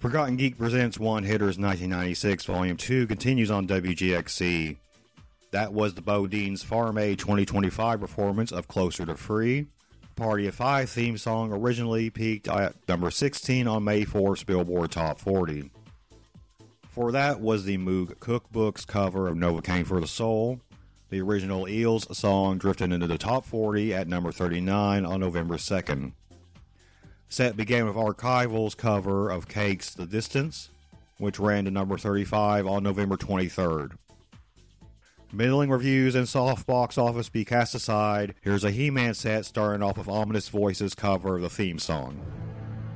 Forgotten Geek Presents One Hitters 1996 Volume 2 continues on WGXC. That was the Bodine's Farm Aid 2025 performance of Closer to Free. Party of Five theme song originally peaked at number 16 on May 4th's Billboard Top 40. For that was the Moog Cookbook's cover of Novocaine for the Soul. The original Eels song drifted into the top 40 at number 39 on November 2nd. Set began with Archival's cover of Cake's The Distance, which ran to number 35 on November 23rd. Middling reviews and soft box office be cast aside, here's a He-Man set starting off with Ominous Voices cover of the theme song.